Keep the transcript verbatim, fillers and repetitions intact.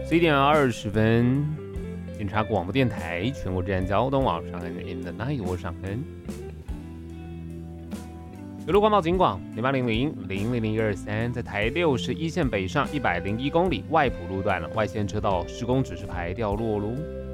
十一点二十分，警察广播电台全国治安交通网上恩 in the night 我上恩。有路环保警广零八零零零零零一二三，在台六十一线北上一百零一公里外埔路段了，外线车道施工指示牌掉落喽。